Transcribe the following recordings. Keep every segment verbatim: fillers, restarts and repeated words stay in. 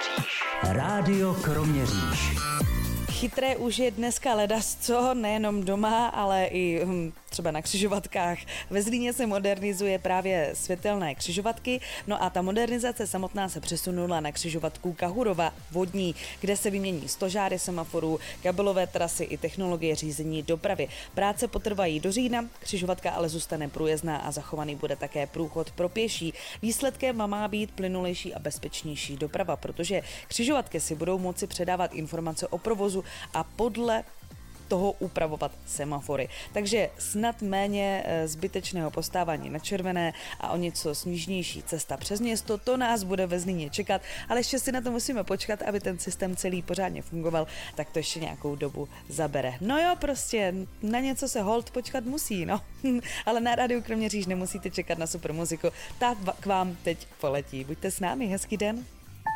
Kroměříž. Rádio Kroměříž. Chytré už je dneska ledasco, nejenom doma, ale i hm, třeba na křižovatkách. Ve Zlíně se modernizuje právě světelné křižovatky, no a ta modernizace samotná se přesunula na křižovatku Kahurova vodní, kde se vymění stožáry semaforů, kabelové trasy i technologie řízení dopravy. Práce potrvají do října, křižovatka ale zůstane průjezdná a zachovaný bude také průchod pro pěší. Výsledkem má být plynulejší a bezpečnější doprava, protože křižovatky si budou moci předávat informace o provozu a podle toho upravovat semafory. Takže snad méně zbytečného postávání na červené a o něco snížnější cesta přes město, to nás bude ve Zlíně čekat, ale ještě si na to musíme počkat, aby ten systém celý pořádně fungoval, tak to ještě nějakou dobu zabere. No jo, prostě na něco se hold počkat musí, no. Ale na Rádiu Kroměříž nemusíte čekat na super muziku, ta k vám teď poletí. Buďte s námi, hezký den.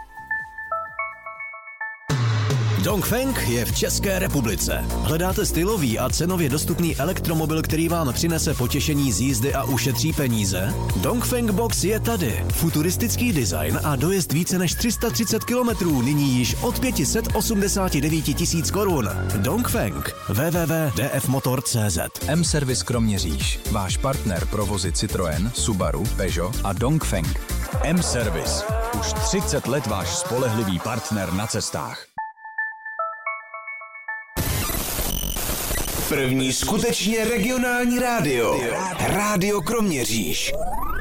Dongfeng je v České republice. Hledáte stylový a cenově dostupný elektromobil, který vám přinese potěšení z jízdy a ušetří peníze? Dongfeng Box je tady. Futuristický design a dojezd více než tři sta třicet kilometrů, nyní již od pět set osmdesát devět tisíc korun. Dongfeng. w w w tečka d f motor tečka c z. M-Service Kroměříž. Váš partner pro vozy Citroën, Subaru, Peugeot a Dongfeng. M-Service. Už třicet let váš spolehlivý partner na cestách. První skutečně regionální rádio. Rádio Kroměříž.